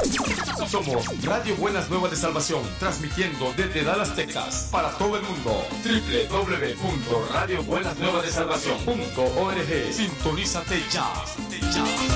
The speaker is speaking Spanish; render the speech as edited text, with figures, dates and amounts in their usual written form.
Somos Radio Buenas Nuevas de Salvación, transmitiendo desde Dallas, Texas, para todo el mundo. www.radiobuenasnuevasdesalvacion.org. Sintonízate ya.